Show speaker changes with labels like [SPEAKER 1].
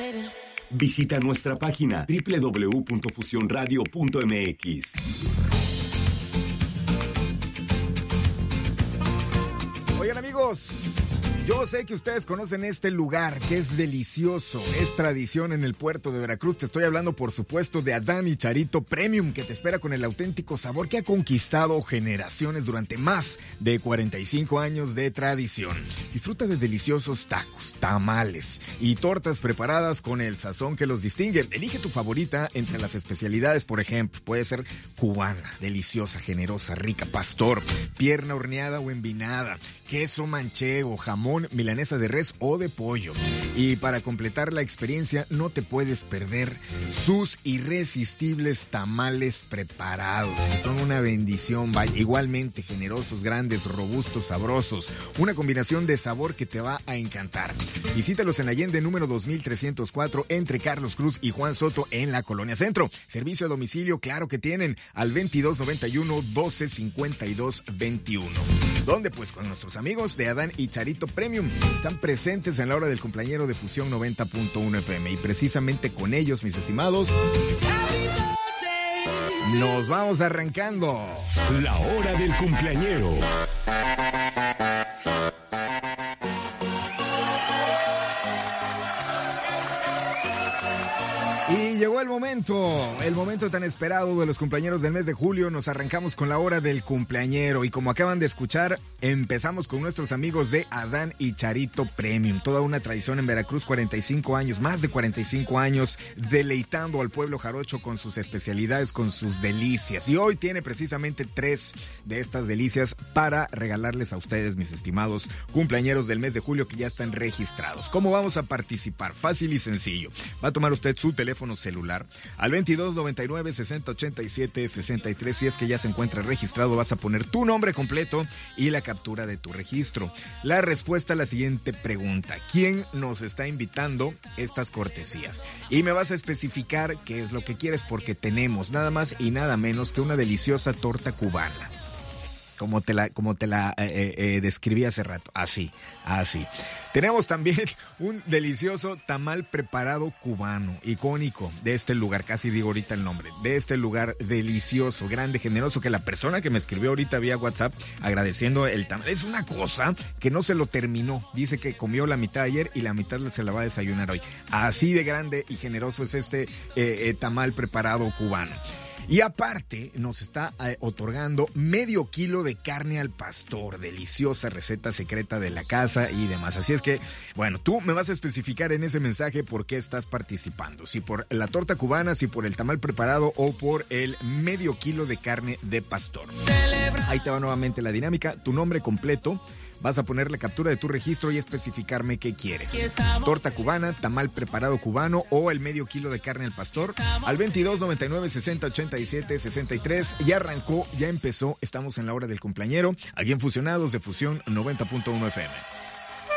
[SPEAKER 1] Visita nuestra página www.fusionradio.mx.
[SPEAKER 2] Oigan, amigos, yo sé que ustedes conocen este lugar que es delicioso, es tradición en el puerto de Veracruz. Te estoy hablando, por supuesto, de Adán y Charito Premium, que te espera con el auténtico sabor que ha conquistado generaciones durante más de 45 años de tradición. Disfruta de deliciosos tacos, tamales y tortas preparadas con el sazón que los distingue. Elige tu favorita entre las especialidades, por ejemplo, puede ser cubana, deliciosa, generosa, rica, pastor, pierna horneada o envinada, queso manchego, jamón, milanesa de res o de pollo. Y para completar la experiencia no te puedes perder sus irresistibles tamales preparados, que son una bendición, vaya, igualmente generosos, grandes, robustos, sabrosos, una combinación de sabor que te va a encantar. Visítalos en Allende número 2304 entre Carlos Cruz y Juan Soto en la Colonia Centro. Servicio a domicilio, claro que tienen, al 2291-1252-21. Donde pues con nuestros amigos de Adán y Charito Premium están presentes en la hora del cumpleañero de Fusión 90.1 FM. Y precisamente con ellos, mis estimados, nos vamos arrancando
[SPEAKER 1] La hora del cumpleañero.
[SPEAKER 2] Y llegó el momento tan esperado de los cumpleañeros del mes de julio. Nos arrancamos con la hora del cumpleañero y como acaban de escuchar, empezamos con nuestros amigos de Adán y Charito Premium. Toda una tradición en Veracruz, 45 años, más de 45 años, deleitando al pueblo jarocho con sus especialidades, con sus delicias. Y hoy tiene precisamente 3 de estas delicias para regalarles a ustedes, mis estimados cumpleañeros del mes de julio, que ya están registrados. ¿Cómo vamos a participar? Fácil y sencillo. Va a tomar usted su teléfono celular al 2299-6087-63. Si es que ya se encuentra registrado, vas a poner tu nombre completo y la captura de tu registro. La respuesta a la siguiente pregunta: ¿quién nos está invitando estas cortesías? Y me vas a especificar qué es lo que quieres, porque tenemos nada más y nada menos que una deliciosa torta cubana, como te la describí hace rato, así. Tenemos también un delicioso tamal preparado cubano, icónico de este lugar, casi digo ahorita el nombre, de este lugar delicioso, grande, generoso, que la persona que me escribió ahorita vía WhatsApp agradeciendo el tamal, es una cosa que no se lo terminó, dice que comió la mitad ayer y la mitad se la va a desayunar hoy. Así de grande y generoso es este tamal preparado cubano. Y aparte nos está otorgando medio kilo de carne al pastor, deliciosa receta secreta de la casa y demás. Así es que, bueno, tú me vas a especificar en ese mensaje por qué estás participando. Si por la torta cubana, si por el tamal preparado o por el medio kilo de carne de pastor. Ahí te va nuevamente la dinámica, tu nombre completo. Vas a poner la captura de tu registro y especificarme qué quieres. Torta cubana, tamal preparado cubano o el medio kilo de carne al pastor. Al 2299-6087-63. Ya arrancó, ya empezó. Estamos en la hora del cumpleañero. Aquí en Fusionados de Fusión 90.1 FM.